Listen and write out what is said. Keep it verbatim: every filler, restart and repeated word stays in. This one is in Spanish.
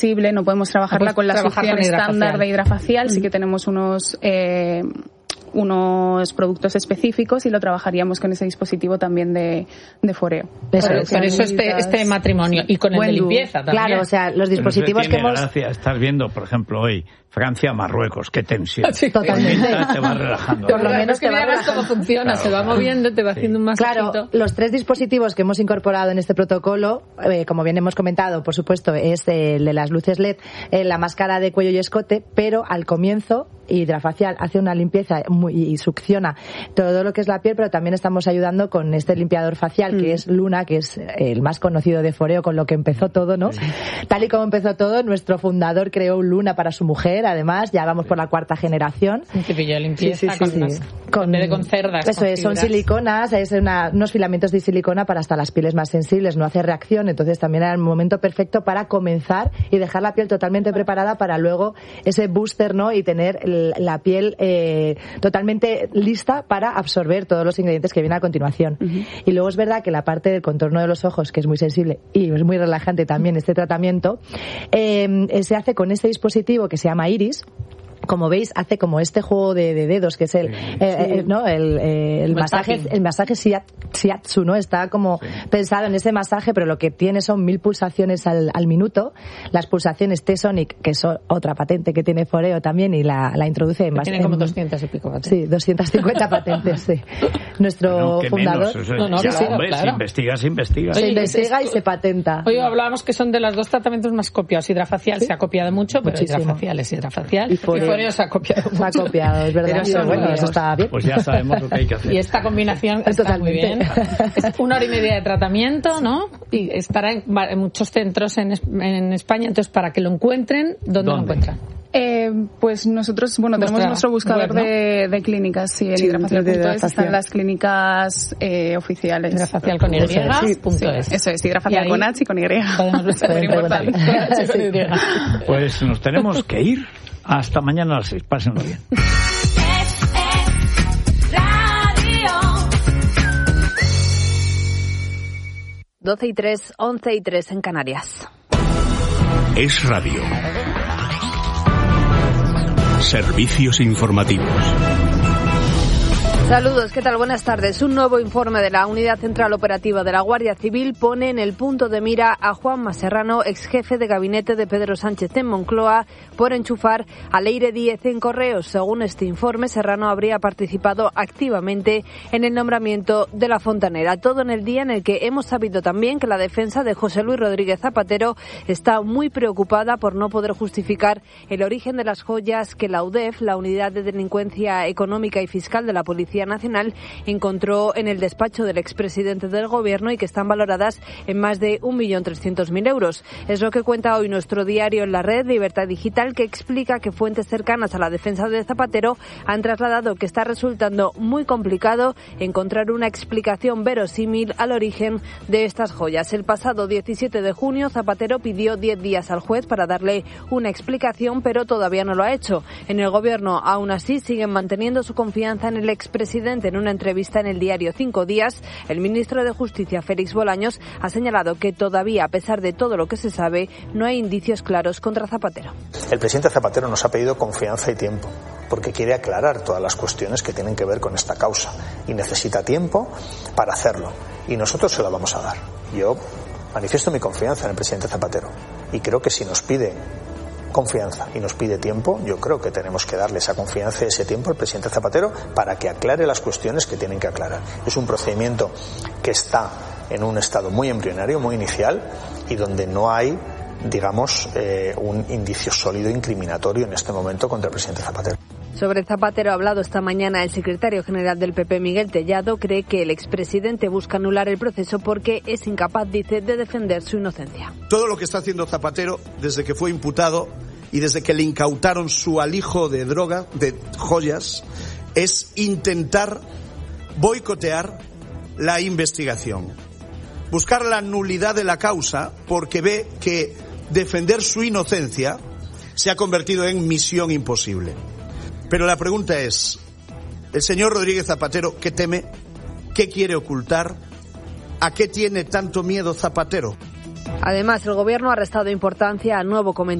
No podemos trabajarla con la solución estándar de hidrafacial, sí que tenemos unos eh, unos productos específicos y lo trabajaríamos con ese dispositivo también de, de foreo. Eso, por eso este, este matrimonio y con el de limpieza también. Claro, o sea, los dispositivos que hemos... Gracia, estás viendo, por ejemplo, hoy Francia-Marruecos, qué tensión. Sí, totalmente. Te va relajando. Por lo menos que veas cómo funciona, claro, se va moviendo, te va sí. haciendo un masajito. Claro, los tres dispositivos que hemos incorporado en este protocolo, eh, como bien hemos comentado, por supuesto, es el de las luces L E D, eh, la máscara de cuello y escote, pero al comienzo hidrafacial hace una limpieza muy, y succiona todo lo que es la piel, pero también estamos ayudando con este limpiador facial, mm. que es Luna, que es el más conocido de Foreo, con lo que empezó todo, ¿no? Sí. Tal y como empezó todo, nuestro fundador creó un Luna para su mujer, además, ya vamos por la cuarta generación. Un cepillo de limpieza sí, sí, sí, con, sí. Unas, con, en vez de con cerdas. Eso con es, son siliconas, es una, unos filamentos de silicona para hasta las pieles más sensibles, no hace reacción, entonces también era el momento perfecto para comenzar y dejar la piel totalmente preparada para luego ese booster, ¿no? Y tener el, la piel eh, totalmente lista para absorber todos los ingredientes que vienen a continuación. Uh-huh. Y luego es verdad que la parte del contorno de los ojos, que es muy sensible y es muy relajante también este tratamiento, eh, se hace con este dispositivo que se llama Iris. Como veis, hace como este juego de, de dedos, que es el, sí. eh, eh, ¿no? el, eh, el masaje, el masaje shiatsu, ¿no? Está como sí. pensado en ese masaje, pero lo que tiene son mil pulsaciones al, al minuto. Las pulsaciones T-Sonic, que es otra patente que tiene Foreo también, y la, la introduce en... Tiene como doscientas y pico patentes. Sí, doscientas cincuenta patentes, sí. Nuestro no, fundador... Menos, no, no, ya, claro, hombre, claro. se investiga, se investiga. Se investiga y se patenta. Hoy hablábamos que son de los dos tratamientos más copiados. Hidrafacial ¿Sí? se ha copiado mucho, pero Muchísimo. hidrafacial es hidrafacial. Y Foreo, y Foreo se ha copiado mucho. Se ha copiado, es verdad. Pero sí, bueno, eso está bien. Pues ya sabemos lo que hay que hacer. Y esta combinación está Totalmente. Muy bien. Es una hora y media de tratamiento, ¿no? Y estará en, en muchos centros en, en España. Entonces, para que lo encuentren, ¿dónde, ¿Dónde? lo encuentran? Eh, pues nosotros, bueno, Nuestra tenemos nuestro buscador web, ¿no? de, de clínicas, sí, en sí, hidrafacial punto es están las clínicas eh, oficiales. Hidrafacial con Y, sí, punto sí, es. Eso es, hidrafacial con H y con Y. Pues nos tenemos que ir. Hasta mañana a las seis. Pásenlo bien. doce y tres, once y tres en Canarias. Es radio. Servicios informativos. Saludos, ¿qué tal? Buenas tardes. Un nuevo informe de la Unidad Central Operativa de la Guardia Civil pone en el punto de mira a Juanma Serrano, ex jefe de gabinete de Pedro Sánchez en Moncloa, por enchufar a Leire Díez en Correos. Según este informe, Serrano habría participado activamente en el nombramiento de la fontanera. Todo en el día en el que hemos sabido también que la defensa de José Luis Rodríguez Zapatero está muy preocupada por no poder justificar el origen de las joyas que la U D E F, la Unidad de Delincuencia Económica y Fiscal de la Policía Nacional, encontró en el despacho del expresidente del Gobierno y que están valoradas en más de un millón trescientos mil euros. Es lo que cuenta hoy nuestro diario en la red Libertad Digital, que explica que fuentes cercanas a la defensa de Zapatero han trasladado que está resultando muy complicado encontrar una explicación verosímil al origen de estas joyas. El pasado diecisiete de junio, Zapatero pidió diez días al juez para darle una explicación, pero todavía no lo ha hecho. En el Gobierno, aún así, siguen manteniendo su confianza en el expresidente. En una entrevista en el diario Cinco Días, el ministro de Justicia, Félix Bolaños, ha señalado que todavía, a pesar de todo lo que se sabe, no hay indicios claros contra Zapatero. El presidente Zapatero nos ha pedido confianza y tiempo, porque quiere aclarar todas las cuestiones que tienen que ver con esta causa y necesita tiempo para hacerlo. Y nosotros se la vamos a dar. Yo manifiesto mi confianza en el presidente Zapatero y creo que si nos pide confianza y nos pide tiempo, yo creo que tenemos que darle esa confianza y ese tiempo al presidente Zapatero para que aclare las cuestiones que tienen que aclarar. Es un procedimiento que está en un estado muy embrionario, muy inicial, y donde no hay, digamos, eh, un indicio sólido incriminatorio en este momento contra el presidente Zapatero. Sobre Zapatero ha hablado esta mañana el secretario general del P P, Miguel Tellado. Cree que el expresidente busca anular el proceso porque es incapaz, dice, de defender su inocencia. Todo lo que está haciendo Zapatero desde que fue imputado y desde que le incautaron su alijo de droga, de joyas, es intentar boicotear la investigación. Buscar la nulidad de la causa porque ve que defender su inocencia se ha convertido en misión imposible. Pero la pregunta es, ¿el señor Rodríguez Zapatero qué teme? ¿Qué quiere ocultar? ¿A qué tiene tanto miedo Zapatero? Además, el Gobierno ha restado importancia al nuevo comentario